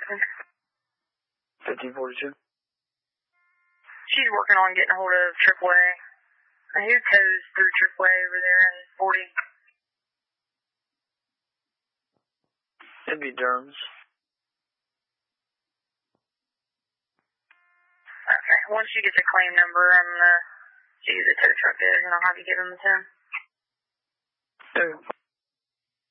Jackson. 1542. She's working on getting a hold of AAA. I hear tows through AAA over there in 40. It'd be Durham's. Okay, once you get the claim number, I'm going to see who the tow truck is, and I'll have you give him the 10. Okay.